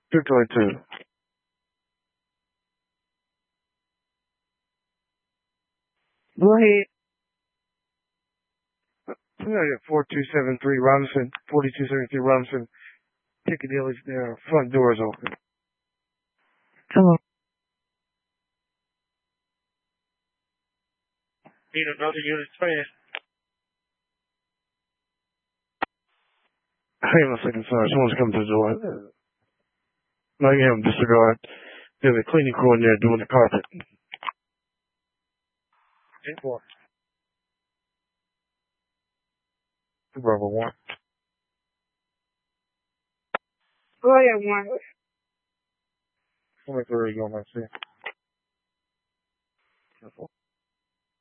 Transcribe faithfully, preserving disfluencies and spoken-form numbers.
two twenty-two. Go ahead. We gotta get four two seven three Robinson, forty-two seventy-three Robinson. Piccadilly's there. Front door's open. Hello. Need another unit fast. Hang on a second, sorry. Someone's coming to the door. No, you have them disregard. There's a cleaning crew in there doing the carpet. ten four. Bravo one. Go ahead, one. How much are you going to see?